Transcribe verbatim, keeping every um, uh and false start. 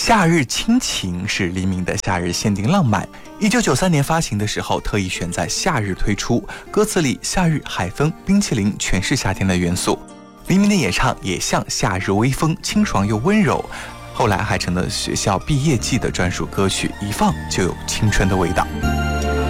夏日亲情是黎明的夏日限定浪漫，一九九三年发行的时候特意选在夏日推出，歌词里夏日、海风、冰淇淋全是夏天的元素。黎明的演唱也像夏日微风，清爽又温柔，后来还成了学校毕业季的专属歌曲，一放就有青春的味道。